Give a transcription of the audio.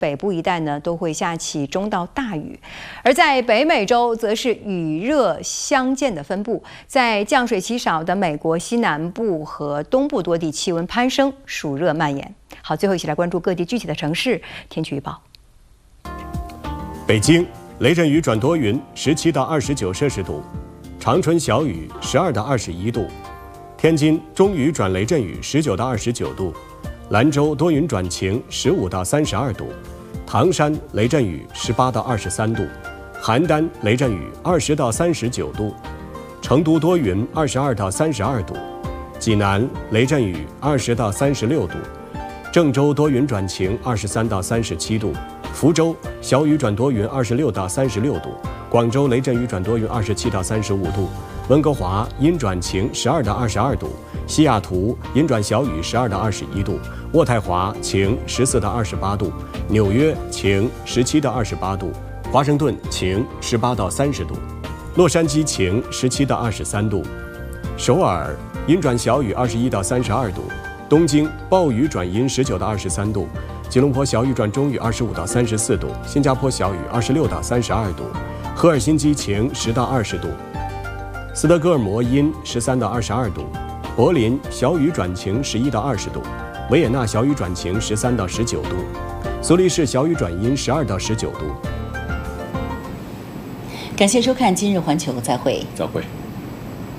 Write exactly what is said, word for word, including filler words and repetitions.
北部一带呢都会下起中到大雨，而在北美洲则是雨热相间的分布，在降水期少的美国西南部和东部多地气温攀升，暑热蔓延。好，最后一起来关注各地具体的城市天气预报。 北京雷阵雨转多云，十七到二十九摄氏度；长春小雨，十二到二十一度；天津中雨转雷阵雨，十九到二十九度；兰州多云转晴，十五到三十二度；唐山雷阵雨，十八到二十三度；邯郸雷阵雨，二十到三十九度；成都多云，二十二到三十二度；济南雷阵雨，二十到三十六度；郑州多云转晴，二十三到三十七度；福州小雨转多云，二十六到三十六度；广州雷阵雨转多云，二十七到三十五度；温哥华阴转晴，十二到二十二度；西雅图阴转小雨，十二到二十一度；渥太华晴，十四到二十八度；纽约晴，十七到二十八度；华盛顿晴，十八到三十度；洛杉矶晴，十七到二十三度；首尔阴转小雨，二十一到三十二度；东京暴雨转阴，十九到二十三度；吉隆坡小雨转中雨，二十五到三十四度；新加坡小雨，二十六到三十二度；赫尔辛基晴，十到二十度；斯德哥尔摩阴，十三到二十二度；柏林小雨转晴，十一到二十度；维也纳小雨转晴，十三到十九度；苏黎世小雨转阴，十二到十九度。 感谢收看今日环球，再会。 再会。